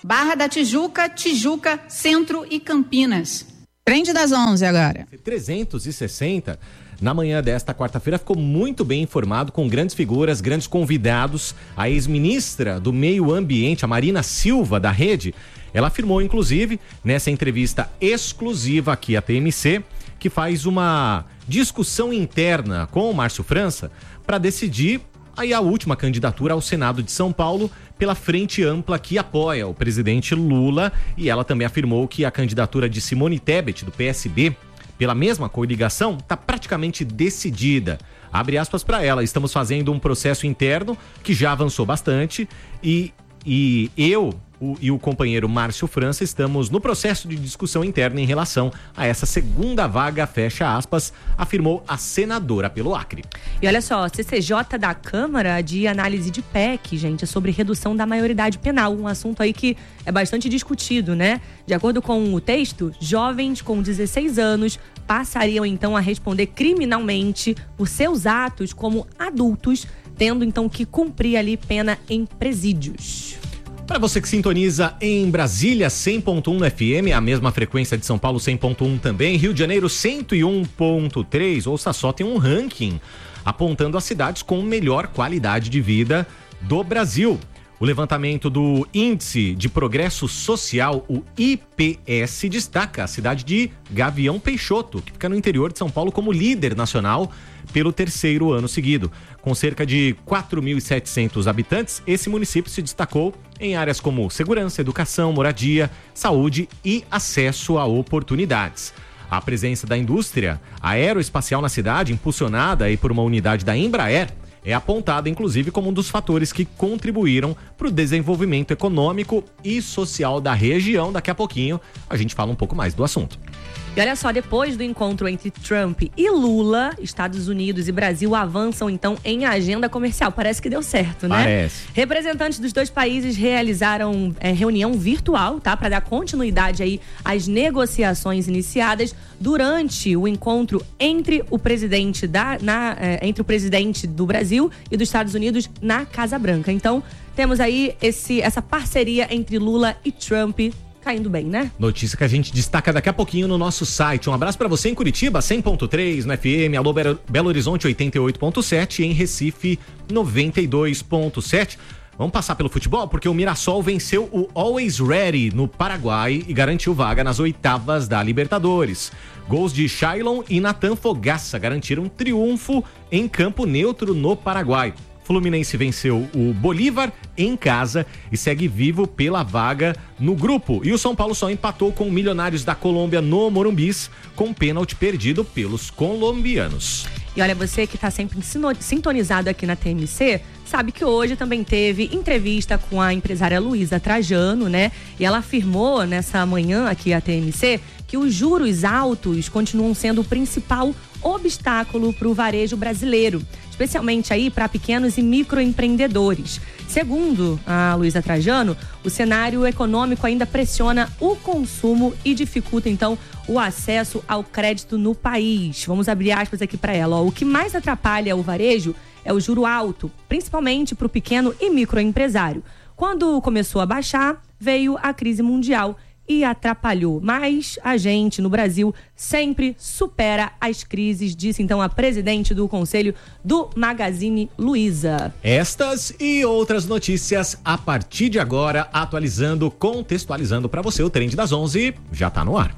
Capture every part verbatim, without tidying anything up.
Barra da Tijuca, Tijuca, Centro e Campinas. Trend das onze agora. trezentos e sessenta, na manhã desta quarta-feira, ficou muito bem informado com grandes figuras, grandes convidados. A ex-ministra do Meio Ambiente, a Marina Silva, da Rede, ela afirmou, inclusive, nessa entrevista exclusiva aqui à T M C, que faz uma discussão interna com o Márcio França para decidir aí a última candidatura ao Senado de São Paulo pela frente ampla que apoia o presidente Lula, e ela também afirmou que a candidatura de Simone Tebet, do P S B, pela mesma coligação, está praticamente decidida. Abre aspas para ela: estamos fazendo um processo interno que já avançou bastante e, e eu o, e o companheiro Márcio França estamos no processo de discussão interna em relação a essa segunda vaga, fecha aspas, afirmou a senadora pelo Acre. E olha só, C C J da Câmara de Análise de P E C, gente, sobre redução da maioridade penal, um assunto aí que é bastante discutido, né? De acordo com o texto, jovens com dezesseis anos passariam então a responder criminalmente por seus atos como adultos, tendo então que cumprir ali pena em presídios. Para você que sintoniza em Brasília, cem ponto um F M, a mesma frequência de São Paulo, cem ponto um também, Rio de Janeiro, cento e um ponto três, ouça só, tem um ranking apontando as cidades com melhor qualidade de vida do Brasil. O levantamento do Índice de Progresso Social, o I P S, destaca a cidade de Gavião Peixoto, que fica no interior de São Paulo, como líder nacional pelo terceiro ano seguido. Com cerca de quatro mil e setecentos habitantes, esse município se destacou em áreas como segurança, educação, moradia, saúde e acesso a oportunidades. A presença da indústria aeroespacial na cidade, impulsionada aí por uma unidade da Embraer, é apontada, inclusive, como um dos fatores que contribuíram para o desenvolvimento econômico e social da região. Daqui a pouquinho a gente fala um pouco mais do assunto. E olha só, depois do encontro entre Trump e Lula, Estados Unidos e Brasil avançam então em agenda comercial. Parece que deu certo, né? Parece. Representantes dos dois países realizaram é, reunião virtual, tá? Para dar continuidade aí às negociações iniciadas durante o encontro entre o presidente da, na, é, entre o presidente do Brasil e dos Estados Unidos na Casa Branca. Então, temos aí esse, essa parceria entre Lula e Trump caindo bem, né? Notícia que a gente destaca daqui a pouquinho no nosso site. Um abraço pra você em Curitiba, cem ponto três no F M, alô Belo Horizonte oitenta e oito ponto sete e em Recife noventa e dois ponto sete. Vamos passar pelo futebol, porque o Mirassol venceu o Always Ready no Paraguai e garantiu vaga nas oitavas da Libertadores. Gols de Shailon e Nathan Fogaça garantiram triunfo em campo neutro no Paraguai. Fluminense venceu o Bolívar em casa e segue vivo pela vaga no grupo. E o São Paulo só empatou com o Milionários da Colômbia no Morumbis, com pênalti perdido pelos colombianos. E olha, você que está sempre sintonizado aqui na T M C, sabe que hoje também teve entrevista com a empresária Luísa Trajano, né? E ela afirmou nessa manhã aqui a T M C que os juros altos continuam sendo o principal obstáculo para o varejo brasileiro, especialmente aí para pequenos e microempreendedores. Segundo a Luísa Trajano, o cenário econômico ainda pressiona o consumo e dificulta, então, o acesso ao crédito no país. Vamos abrir aspas aqui para ela. Ó. O que mais atrapalha o varejo é o juro alto, principalmente para o pequeno e microempresário. Quando começou a baixar, veio a crise mundial e atrapalhou. Mas a gente, no Brasil, sempre supera as crises, disse então a presidente do Conselho do Magazine Luiza. Estas e outras notícias a partir de agora, atualizando, contextualizando para você o Trend das onze, já tá no ar.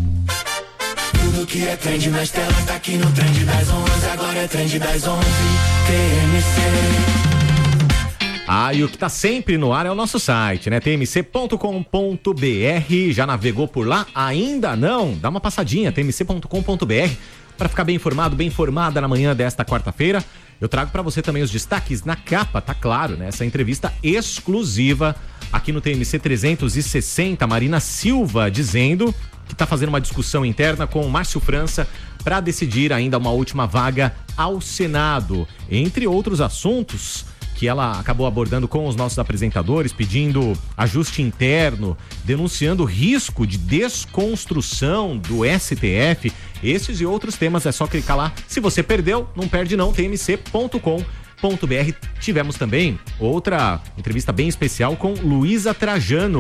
Tudo que é trend nas telas tá aqui no Trend das onze, agora é Trend das onze, T M C. Ah, e o que tá sempre no ar é o nosso site, né? T M C ponto com ponto b r. Já navegou por lá? Ainda não? Dá uma passadinha, T M C ponto com ponto b r, para ficar bem informado, bem informada na manhã desta quarta-feira. Eu trago para você também os destaques na capa, tá claro, né? Essa entrevista exclusiva aqui no T M C trezentos e sessenta, Marina Silva dizendo que tá fazendo uma discussão interna com o Márcio França para decidir ainda uma última vaga ao Senado, entre outros assuntos que ela acabou abordando com os nossos apresentadores, pedindo ajuste interno, denunciando risco de desconstrução do S T F. Esses e outros temas é só clicar lá. Se você perdeu, não perde não, T M C ponto com ponto b r. Tivemos também outra entrevista bem especial com Luísa Trajano.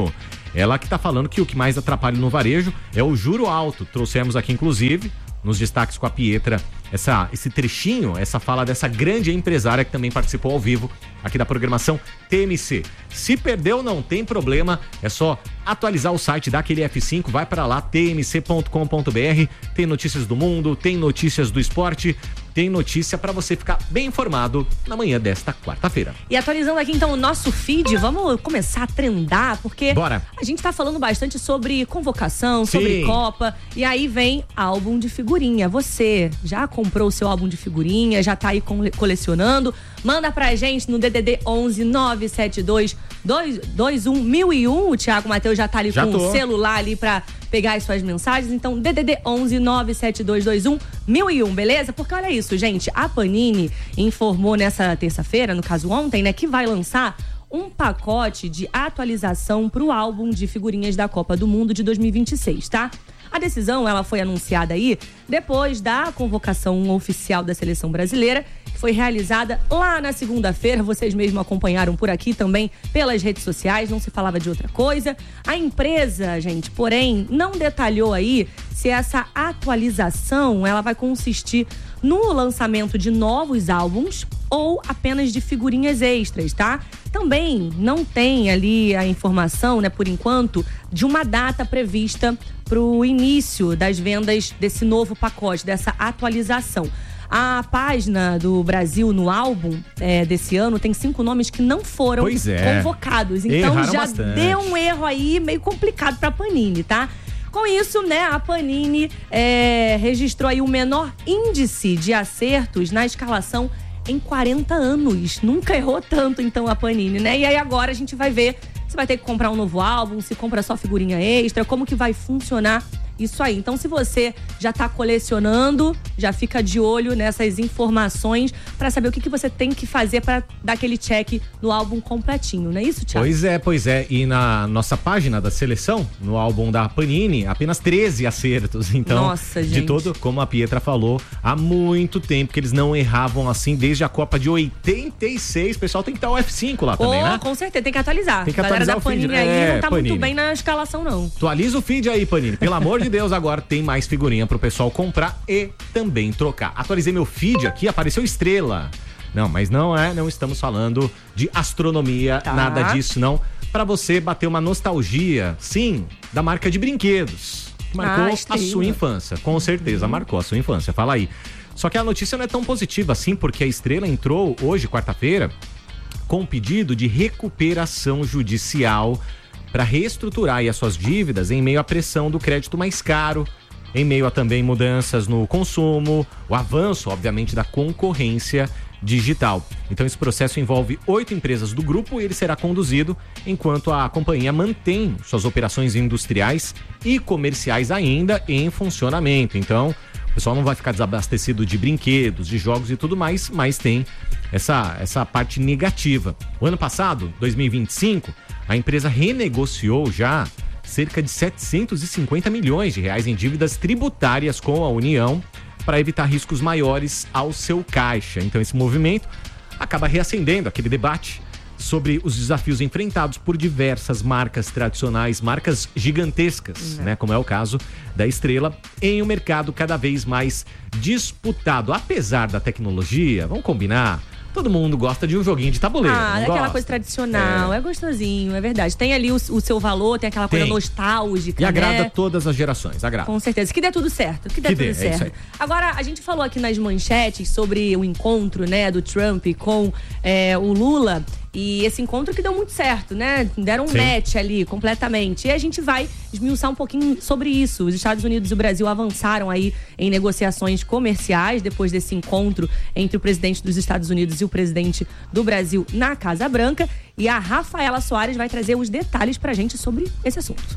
Ela que está falando que o que mais atrapalha no varejo é o juro alto. Trouxemos aqui, inclusive, nos destaques com a Pietra, essa, esse trechinho, essa fala dessa grande empresária que também participou ao vivo aqui da programação T M C. Se perdeu, não tem problema, é só atualizar o site, dá aquele F cinco, vai para lá, t m c ponto com ponto b r, tem notícias do mundo, tem notícias do esporte, tem notícia para você ficar bem informado na manhã desta quarta-feira. E atualizando aqui então o nosso feed, vamos começar a trendar, porque Bora. a gente tá falando bastante sobre convocação, Sim. sobre Copa, e aí vem álbum de figurinha. Você já comprou o seu álbum de figurinha, já tá aí colecionando? Manda pra gente no D D D onze nove sete dois dois um mil e um. O Thiago Mateus já tá ali já com tô. o celular ali pra pegar as suas mensagens. Então, D D D onze nove sete dois dois um mil e um, beleza? Porque olha isso, gente. A Panini informou nessa terça-feira, no caso ontem, né, que vai lançar um pacote de atualização pro álbum de figurinhas da Copa do Mundo de dois mil e vinte e seis, tá? A decisão, ela foi anunciada aí depois da convocação oficial da seleção brasileira, que foi realizada lá na segunda-feira. Vocês mesmos acompanharam por aqui também pelas redes sociais, não se falava de outra coisa. A empresa, gente, porém, não detalhou aí se essa atualização, ela vai consistir no lançamento de novos álbuns ou apenas de figurinhas extras, tá? Também não tem ali a informação, né, por enquanto, de uma data prevista para o início das vendas desse novo pacote, dessa atualização. A página do Brasil no álbum é, desse ano tem cinco nomes que não foram é. convocados. Então Erraram já bastante. deu um erro aí meio complicado para a Panini, tá? Com isso, né, a Panini é, registrou aí o menor índice de acertos na escalação em quarenta anos. Nunca errou tanto, então, a Panini, né? E aí agora a gente vai ver se vai ter que comprar um novo álbum, se compra só figurinha extra, como que vai funcionar isso aí. Então, se você já tá colecionando, já fica de olho nessas informações para saber o que, que você tem que fazer para dar aquele check no álbum completinho, não é isso, Thiago? Pois é, pois é. E na nossa página da seleção, no álbum da Panini, apenas treze acertos. Então, nossa, de gente. todo, como a Pietra falou, há muito tempo que eles não erravam assim, desde a Copa de oitenta e seis. O pessoal tem que estar o F cinco lá Pô, também, né? Com certeza, tem que atualizar. Tem que a galera atualizar da o feed, Panini né? aí não tá Panini. muito bem na escalação, não. Atualiza o feed aí, Panini. Pelo amor de Deus, agora tem mais figurinha pro pessoal comprar e também trocar. Atualizei meu feed aqui, apareceu estrela. Não, mas não é, não estamos falando de astronomia, Tá. nada disso não. Para você bater uma nostalgia, sim, da marca de brinquedos. Marcou Ah, a estrela. sua infância, com certeza marcou a sua infância. Fala aí. Só que a notícia não é tão positiva assim, porque a Estrela entrou hoje, quarta-feira, com um pedido de recuperação judicial para reestruturar aí as suas dívidas em meio à pressão do crédito mais caro, em meio a também mudanças no consumo, o avanço, obviamente, da concorrência digital. Então esse processo envolve oito empresas do grupo e ele será conduzido enquanto a companhia mantém suas operações industriais e comerciais ainda em funcionamento. Então o pessoal não vai ficar desabastecido de brinquedos, de jogos e tudo mais, mas tem essa, essa parte negativa. O ano passado, dois mil e vinte e cinco, a empresa renegociou já cerca de setecentos e cinquenta milhões de reais em dívidas tributárias com a União para evitar riscos maiores ao seu caixa. Então esse movimento acaba reacendendo aquele debate sobre os desafios enfrentados por diversas marcas tradicionais, marcas gigantescas, uhum. né, como é o caso da Estrela, em um mercado cada vez mais disputado. Apesar da tecnologia, vamos combinar, todo mundo gosta de um joguinho de tabuleiro. Ah, não daquela gosta? coisa tradicional, é. é gostosinho, é verdade. Tem ali o, o seu valor, tem aquela coisa Tem. nostálgica, E agrada né? todas as gerações, agrada. Com certeza, que dê tudo certo, que dê Que tudo dê, é certo. isso aí. Agora, a gente falou aqui nas manchetes sobre o encontro, né, do Trump com é, o Lula. E esse encontro que deu muito certo, né? Deram um Sim. match ali, completamente. E a gente vai esmiuçar um pouquinho sobre isso. Os Estados Unidos e o Brasil avançaram aí em negociações comerciais depois desse encontro entre o presidente dos Estados Unidos e o presidente do Brasil na Casa Branca. E a Rafaela Soares vai trazer os detalhes pra gente sobre esse assunto.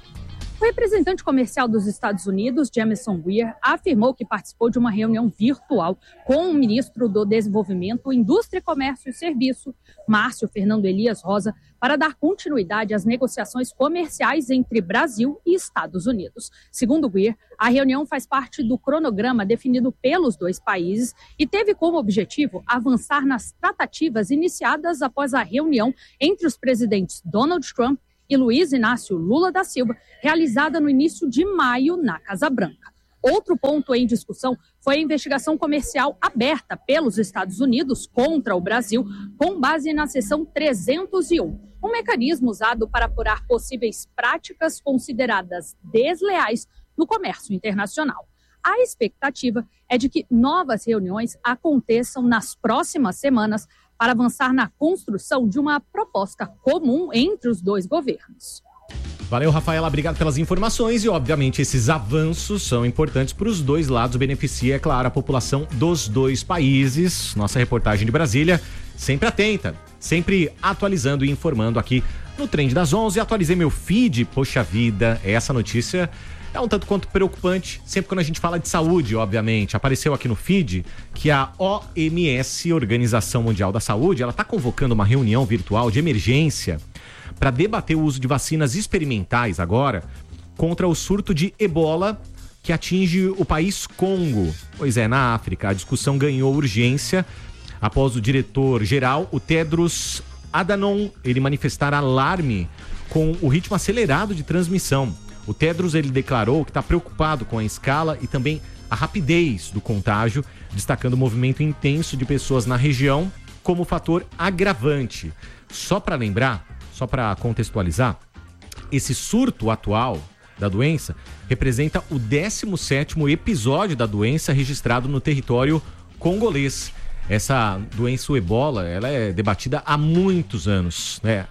O representante comercial dos Estados Unidos, Jamieson Greer, afirmou que participou de uma reunião virtual com o ministro do Desenvolvimento, Indústria, Comércio e Serviço, Márcio Fernando Elias Rosa, para dar continuidade às negociações comerciais entre Brasil e Estados Unidos. Segundo Greer, a reunião faz parte do cronograma definido pelos dois países e teve como objetivo avançar nas tratativas iniciadas após a reunião entre os presidentes Donald Trump e Luiz Inácio Lula da Silva, realizada no início de maio na Casa Branca. Outro ponto em discussão foi a investigação comercial aberta pelos Estados Unidos contra o Brasil, com base na seção trezentos e um, um mecanismo usado para apurar possíveis práticas consideradas desleais no comércio internacional. A expectativa é de que novas reuniões aconteçam nas próximas semanas para avançar na construção de uma proposta comum entre os dois governos. Valeu, Rafaela, obrigado pelas informações e, obviamente, esses avanços são importantes para os dois lados, beneficia, é claro, a população dos dois países. Nossa reportagem de Brasília, sempre atenta, sempre atualizando e informando aqui no Trend das onze. Atualizei meu feed, poxa vida, essa notícia é um tanto quanto preocupante, sempre quando a gente fala de saúde, obviamente. Apareceu aqui no feed que a O M S, Organização Mundial da Saúde, ela está convocando uma reunião virtual de emergência para debater o uso de vacinas experimentais agora contra o surto de ebola que atinge o país Congo. Pois é, na África. A discussão ganhou urgência após o diretor-geral, o Tedros Adhanom, ele manifestar alarme com o ritmo acelerado de transmissão. O Tedros, ele declarou que está preocupado com a escala e também a rapidez do contágio, destacando o movimento intenso de pessoas na região como fator agravante. Só para lembrar, só para contextualizar, esse surto atual da doença representa o décimo sétimo episódio da doença registrado no território congolês. Essa doença, o ebola, ela é debatida há muitos anos, né?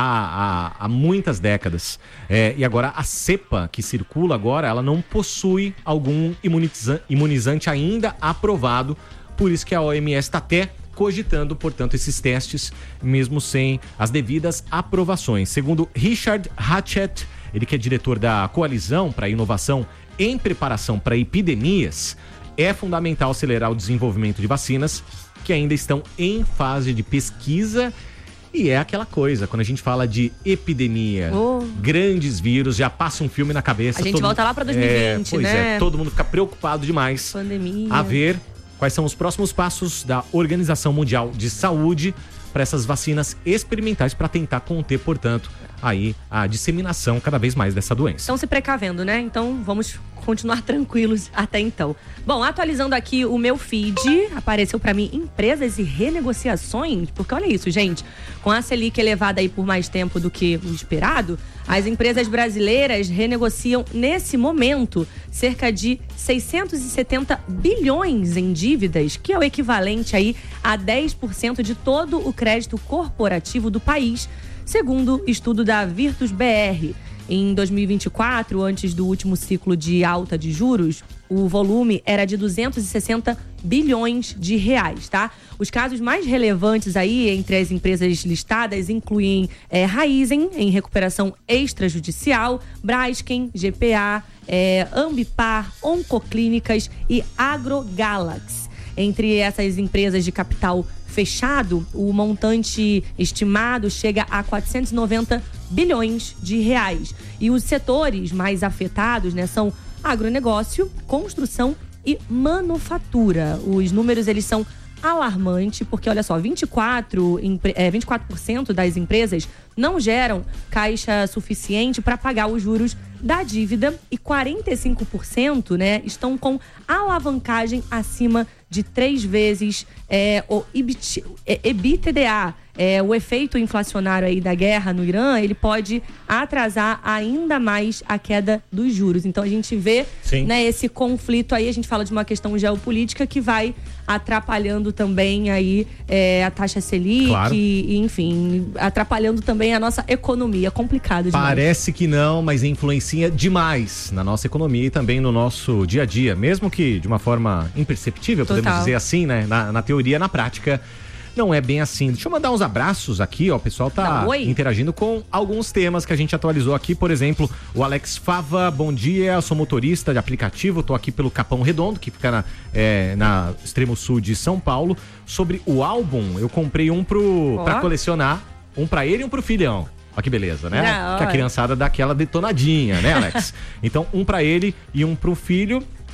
Há, há, há muitas décadas. É, e agora a cepa que circula agora, ela não possui algum imuniza- imunizante ainda aprovado, por isso que a O M S está até cogitando, portanto, esses testes, mesmo sem as devidas aprovações. Segundo Richard Hatchett, ele que é diretor da Coalizão para a Inovação em Preparação para Epidemias, é fundamental acelerar o desenvolvimento de vacinas que ainda estão em fase de pesquisa. E é aquela coisa, quando a gente fala de epidemia, oh. grandes vírus, já passa um filme na cabeça. A gente todo... volta lá para dois mil e vinte, é, pois né? é, todo mundo fica preocupado demais. Pandemia. A ver quais são os próximos passos da Organização Mundial de Saúde para essas vacinas experimentais para tentar conter, portanto, aí a disseminação cada vez mais dessa doença. Estão se precavendo, né? Então vamos continuar tranquilos até então. Bom, atualizando aqui o meu feed, apareceu para mim empresas e renegociações, porque olha isso, gente, com a Selic elevada aí por mais tempo do que o esperado, as empresas brasileiras renegociam nesse momento cerca de seiscentos e setenta bilhões em dívidas, que é o equivalente aí a dez por cento de todo o crédito corporativo do país, segundo estudo da Virtus B R. Em dois mil e vinte e quatro, antes do último ciclo de alta de juros, o volume era de duzentos e sessenta bilhões de reais, tá? Os casos mais relevantes aí entre as empresas listadas incluem é, Raizen, em recuperação extrajudicial, Braskem, G P A, é, Ambipar, Oncoclínicas e AgroGalaxy. Entre essas empresas de capital fechado, o montante estimado chega a quatrocentos e noventa bilhões de reais. E os setores mais afetados, né, são agronegócio, construção e manufatura. Os números, eles são alarmantes, porque, olha só, vinte e quatro, é, vinte e quatro por cento das empresas não geram caixa suficiente para pagar os juros da dívida e quarenta e cinco por cento, né, estão com alavancagem acima de três vezes é, o EBITDA. É, o efeito inflacionário aí da guerra no Irã, ele pode atrasar ainda mais a queda dos juros. Então a gente vê, né, esse conflito aí, a gente fala de uma questão geopolítica que vai atrapalhando também aí é, a taxa Selic, claro. e, enfim, atrapalhando também a nossa economia. Complicado demais. Parece que não, mas influencia demais na nossa economia e também no nosso dia a dia, mesmo que de uma forma imperceptível, Total. podemos dizer assim, né? Na, na teoria, na prática, não é bem assim. Deixa eu mandar uns abraços aqui, ó. O pessoal tá Oi. interagindo com alguns temas que a gente atualizou aqui. Por exemplo, o Alex Fava, bom dia, eu sou motorista de aplicativo, tô aqui pelo Capão Redondo, que fica na, é, na extremo sul de São Paulo. Sobre o álbum, eu comprei um pro, oh. pra colecionar, um pra ele e um pro filhão. Olha que beleza, né? Não, que a criançada dá aquela detonadinha, né, Alex? Então, um pra ele e um pro filho.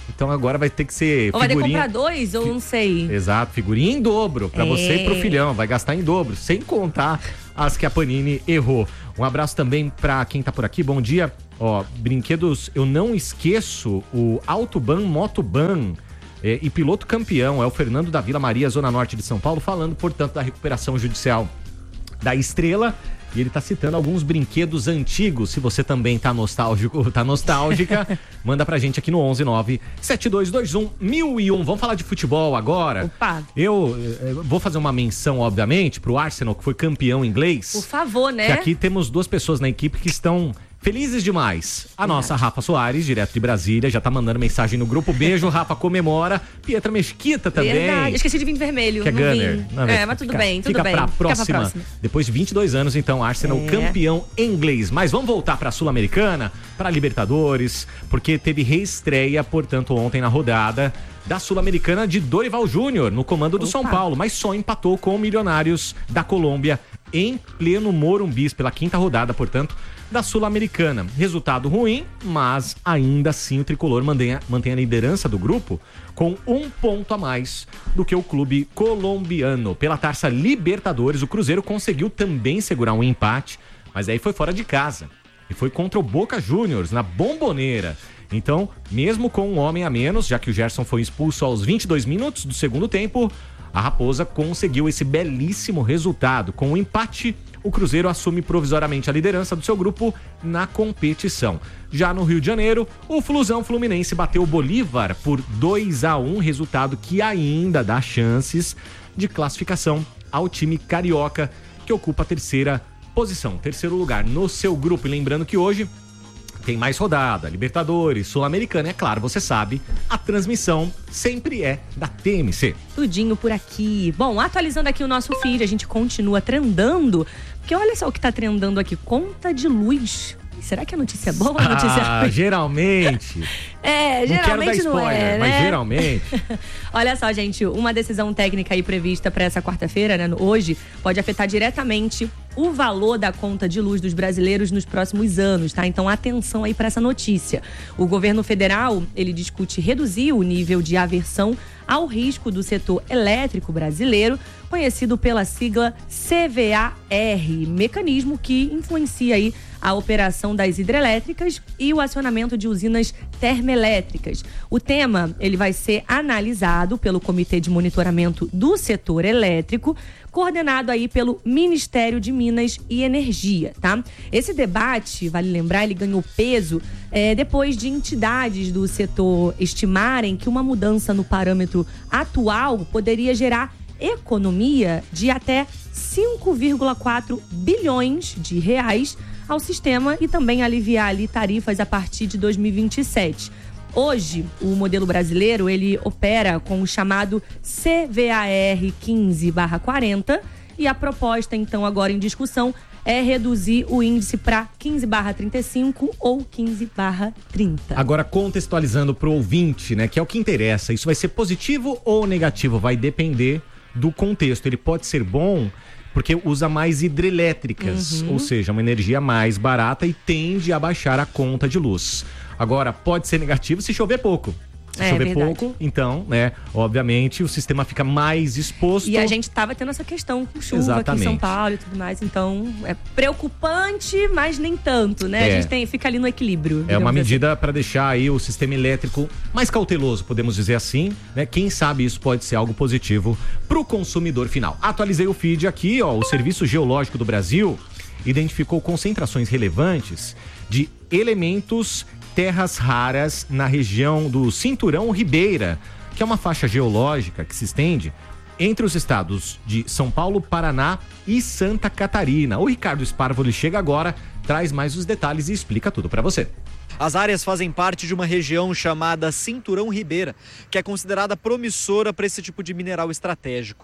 Então agora vai ter que ser ou figurinha... vai ter que comprar dois, ou não sei. Exato, figurinha em dobro, pra é. você e pro filhão. Vai gastar em dobro, sem contar as que a Panini errou. Um abraço também pra quem tá por aqui, bom dia. Ó, brinquedos, eu não esqueço o Autoban Motoban é, e piloto campeão. É o Fernando da Vila Maria, Zona Norte de São Paulo, falando, portanto, da recuperação judicial da Estrela. E ele tá citando alguns brinquedos antigos. Se você também tá nostálgico, tá nostálgica, manda pra gente aqui no onze nove sete dois dois um mil e um. Vamos falar de futebol agora. Opa. Eu, eu vou fazer uma menção, obviamente, pro Arsenal, que foi campeão inglês. Por favor, né? Que aqui temos duas pessoas na equipe que estão felizes demais. A nossa Rafa Soares, direto de Brasília, já tá mandando mensagem no grupo. Beijo, Rafa, comemora. Pietra Mesquita também. Verdade, esqueci de vir vermelho. Que é Gunner. Não, é, mas tudo fica, bem, tudo fica bem. Pra próxima. Fica pra próxima. Depois de vinte e dois anos, então, Arsenal é. campeão inglês. Mas vamos voltar pra Sul-Americana, pra Libertadores, porque teve reestreia, portanto, ontem na rodada da Sul-Americana de Dorival Júnior, no comando do Opa. São Paulo, mas só empatou com o Milionários da Colômbia em pleno Morumbi, pela quinta rodada, portanto, da Sul-Americana. Resultado ruim, mas ainda assim o tricolor mantém a, mantém a liderança do grupo com um ponto a mais do que o clube colombiano. Pela Taça Libertadores, o Cruzeiro conseguiu também segurar um empate, mas aí foi fora de casa e foi contra o Boca Juniors, na Bomboneira. Então, mesmo com um homem a menos, já que o Gerson foi expulso aos vinte e dois minutos do segundo tempo, a Raposa conseguiu esse belíssimo resultado. Com o empate, o Cruzeiro assume provisoriamente a liderança do seu grupo na competição. Já no Rio de Janeiro, o Flusão Fluminense bateu o Bolívar por dois a um, resultado que ainda dá chances de classificação ao time carioca, que ocupa a terceira posição, terceiro lugar no seu grupo. E lembrando que hoje tem mais rodada, Libertadores, Sul-Americana, é claro, você sabe, a transmissão sempre é da T M C. Tudinho por aqui. Bom, atualizando aqui o nosso feed, a gente continua trendando, porque olha só o que tá trendando aqui, conta de luz. Será que a notícia é boa ou a notícia ah, é geralmente. É, geralmente não quero dar spoiler, não é, né? Mas geralmente. Olha só, gente, uma decisão técnica aí prevista para essa quarta-feira, né, hoje, pode afetar diretamente o valor da conta de luz dos brasileiros nos próximos anos, tá? Então, atenção aí para essa notícia. O governo federal, ele discute reduzir o nível de aversão ao risco do setor elétrico brasileiro, conhecido pela sigla C V A R, mecanismo que influencia aí a operação das hidrelétricas e o acionamento de usinas termoelétricas. O tema, ele vai ser analisado pelo Comitê de Monitoramento do Setor Elétrico, coordenado aí pelo Ministério de Minas e Energia, tá? Esse debate, vale lembrar, ele ganhou peso é, depois de entidades do setor estimarem que uma mudança no parâmetro atual poderia gerar economia de até cinco vírgula quatro bilhões de reais ao sistema e também aliviar ali tarifas a partir de dois mil e vinte e sete. Hoje, o modelo brasileiro, ele opera com o chamado C V A R quinze barra quarenta e a proposta, então, agora em discussão é reduzir o índice para quinze barra trinta e cinco ou quinze barra trinta. Agora, contextualizando para o ouvinte, né, que é o que interessa, isso vai ser positivo ou negativo? Vai depender do contexto. Ele pode ser bom porque usa mais hidrelétricas, uhum. ou seja, uma energia mais barata e tende a baixar a conta de luz. Agora, pode ser negativo se chover pouco. Se é, chover verdade. pouco, então, né, obviamente, o sistema fica mais exposto. E a gente tava tendo essa questão com chuva Exatamente. aqui em São Paulo e tudo mais, então é preocupante, mas nem tanto, né? É. A gente tem, fica ali no equilíbrio. É uma assim. medida para deixar aí o sistema elétrico mais cauteloso, podemos dizer assim, né? Quem sabe isso pode ser algo positivo para o consumidor final. Atualizei o feed aqui, ó, o Serviço Geológico do Brasil identificou concentrações relevantes de elementos terras raras na região do Cinturão Ribeira, que é uma faixa geológica que se estende entre os estados de São Paulo, Paraná e Santa Catarina. O Ricardo Sparvoli chega agora, traz mais os detalhes e explica tudo para você. As áreas fazem parte de uma região chamada Cinturão Ribeira, que é considerada promissora para esse tipo de mineral estratégico.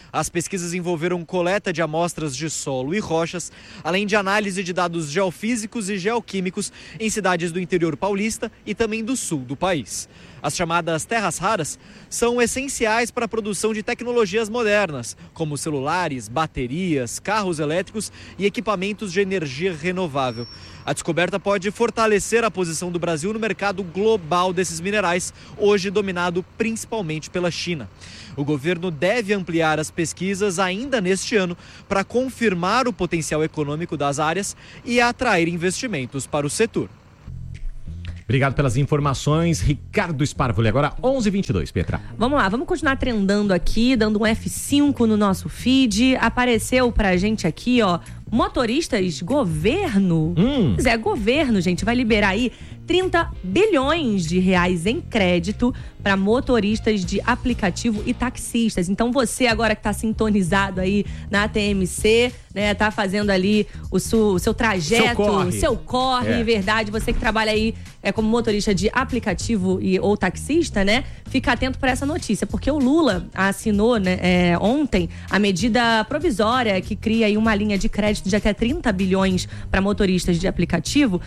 As pesquisas envolveram coleta de amostras de solo e rochas, além de análise de dados geofísicos e geoquímicos em cidades do interior paulista e também do sul do país. As chamadas terras raras são essenciais para a produção de tecnologias modernas, como celulares, baterias, carros elétricos e equipamentos de energia renovável. A descoberta pode fortalecer a posição do Brasil no mercado global desses minerais, hoje dominado principalmente pela China. O governo deve ampliar as pesquisas ainda neste ano para confirmar o potencial econômico das áreas e atrair investimentos para o setor. Obrigado pelas informações, Ricardo Sparvoli. Agora onze e vinte e dois, Petra. Vamos lá, vamos continuar trendando aqui, dando um F cinco no nosso feed. Apareceu pra gente aqui, ó, motoristas governo. Hum. Pois é, governo, gente, vai liberar aí trinta bilhões de reais em crédito para motoristas de aplicativo e taxistas. Então você agora que está sintonizado aí na T M C, né, tá fazendo ali o, su, o seu trajeto, seu corre, seu corre é. verdade, você que trabalha aí é, como motorista de aplicativo e, ou taxista, né, fica atento para essa notícia, porque o Lula assinou, né, é, ontem a medida provisória que cria aí uma linha de crédito de até trinta bilhões para motoristas de aplicativo.